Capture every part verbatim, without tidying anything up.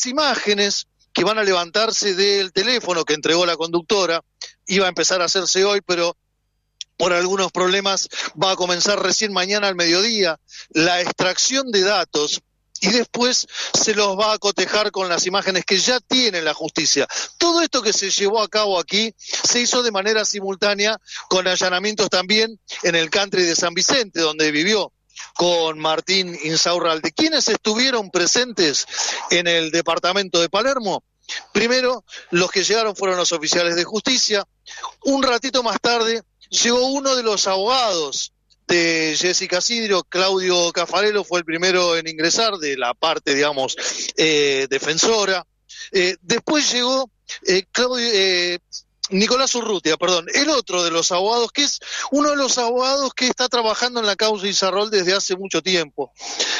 imágenes que van a levantarse del teléfono que entregó la conductora, iba a empezar a hacerse hoy, pero por algunos problemas va a comenzar recién mañana al mediodía, la extracción de datos, y después se los va a cotejar con las imágenes que ya tiene la justicia. Todo esto que se llevó a cabo aquí se hizo de manera simultánea con allanamientos también en el country de San Vicente, donde vivió con Martín Insaurralde. ¿Quiénes estuvieron presentes en el departamento de Palermo? Primero, los que llegaron fueron los oficiales de justicia. Un ratito más tarde llegó uno de los abogados de Jessica Sirio, Claudio Caffarello, fue el primero en ingresar de la parte, digamos, eh, defensora. Eh, después llegó eh, Claudio, eh, Nicolás Urrutia, perdón, el otro de los abogados, que es uno de los abogados que está trabajando en la causa Insaurralde desde hace mucho tiempo,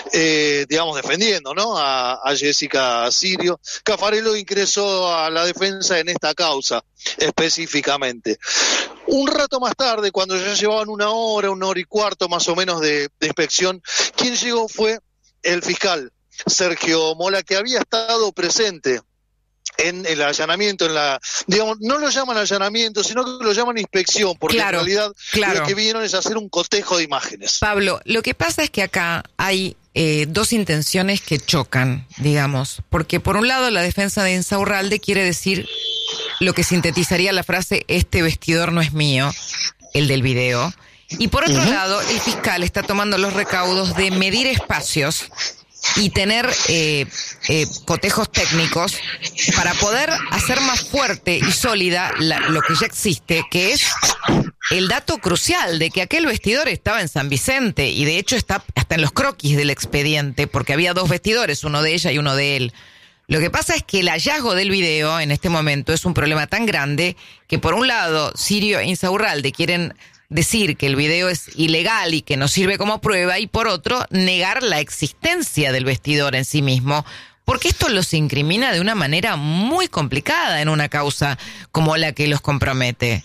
eh, digamos, defendiendo, ¿no?, a, a Jessica Sirio. Caffarello ingresó a la defensa en esta causa específicamente. Un rato más tarde, cuando ya llevaban una hora, una hora y cuarto más o menos de, de inspección, quien llegó fue el fiscal Sergio Mola, que había estado presente en el allanamiento, en la, digamos, no lo llaman allanamiento, sino que lo llaman inspección, porque claro, en realidad claro. lo que vinieron es hacer un cotejo de imágenes. Pablo, lo que pasa es que acá hay eh, dos intenciones que chocan, digamos, porque por un lado la defensa de Insaurralde quiere decir lo que sintetizaría la frase "este vestidor no es mío", el del video, y por otro uh-huh. lado el fiscal está tomando los recaudos de medir espacios y tener eh, eh, cotejos técnicos para poder hacer más fuerte y sólida la, lo que ya existe, que es el dato crucial de que aquel vestidor estaba en San Vicente, y de hecho está hasta en los croquis del expediente, porque había dos vestidores, uno de ella y uno de él. Lo que pasa es que el hallazgo del video en este momento es un problema tan grande que, por un lado, Sirio e Insaurralde quieren decir que el video es ilegal y que no sirve como prueba, y por otro, negar la existencia del vestidor en sí mismo, porque esto los incrimina de una manera muy complicada en una causa como la que los compromete.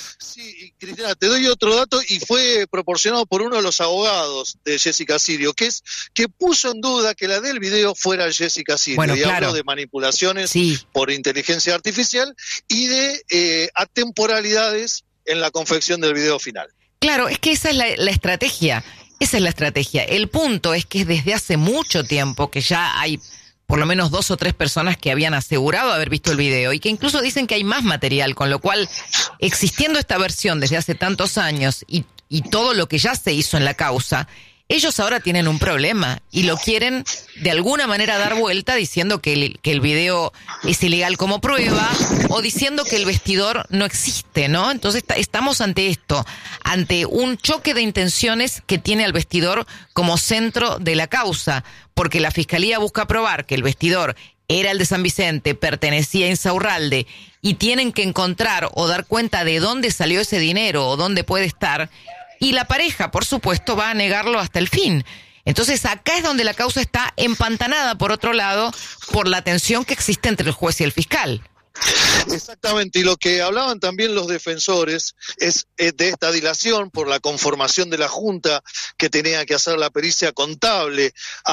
Sí, Cristina, te doy otro dato, y fue proporcionado por uno de los abogados de Jessica Sirio, que es que puso en duda que la del video fuera Jessica Sirio. Bueno, y claro. habló de manipulaciones sí. por inteligencia artificial y de eh, atemporalidades en la confección del video final. Claro, es que esa es la, la estrategia, esa es la estrategia. El punto es que desde hace mucho tiempo que ya hay por lo menos dos o tres personas que habían asegurado haber visto el video, y que incluso dicen que hay más material, con lo cual, existiendo esta versión desde hace tantos años y, y todo lo que ya se hizo en la causa, ellos ahora tienen un problema y lo quieren de alguna manera dar vuelta diciendo que el, que el video es ilegal como prueba, o diciendo que el vestidor no existe, ¿no? Entonces estamos ante esto, ante un choque de intenciones que tiene al vestidor como centro de la causa, porque la Fiscalía busca probar que el vestidor era el de San Vicente, pertenecía a Insaurralde, y tienen que encontrar o dar cuenta de dónde salió ese dinero o dónde puede estar. Y la pareja, por supuesto, va a negarlo hasta el fin. Entonces acá es donde la causa está empantanada, por otro lado, por la tensión que existe entre el juez y el fiscal. Exactamente, y lo que hablaban también los defensores es eh, de esta dilación por la conformación de la Junta que tenía que hacer la pericia contable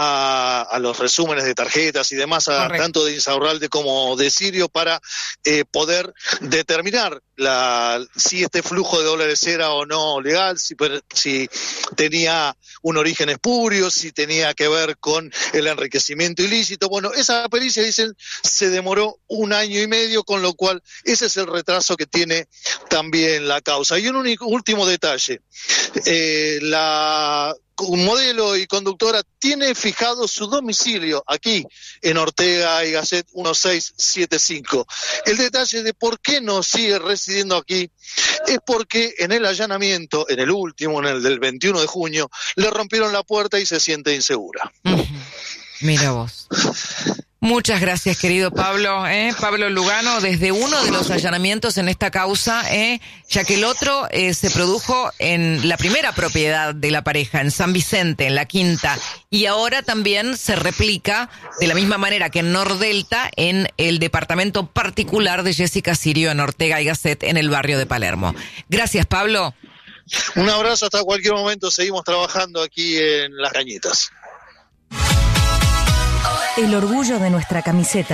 a, a los resúmenes de tarjetas y demás, a, tanto de Insaurralde como de Sirio, para eh, poder determinar la, si este flujo de dólares era o no legal, si, si tenía un origen espurio, si tenía que ver con el enriquecimiento ilícito. Bueno, esa pericia, dicen, se demoró un año y medio, con lo cual ese es el retraso que tiene también la causa. Y un único, último detalle, eh, la modelo y conductora tiene fijado su domicilio aquí en Ortega y Gasset dieciséis setenta y cinco. El detalle de por qué no sigue residiendo aquí es porque en el allanamiento, en el último, en el del veintiuno de junio, le rompieron la puerta y se siente insegura. Uh-huh. Mira vos. Muchas gracias, querido Pablo, ¿eh? Pablo Lugano, desde uno de los allanamientos en esta causa, ¿eh? Ya que el otro eh, se produjo en la primera propiedad de la pareja, en San Vicente, en la Quinta, y ahora también se replica de la misma manera que en Nordelta, en el departamento particular de Jessica Sirio, en Ortega y Gasset, en el barrio de Palermo. Gracias, Pablo. Un abrazo, hasta cualquier momento, seguimos trabajando aquí en Las Cañitas. El orgullo de nuestra camiseta.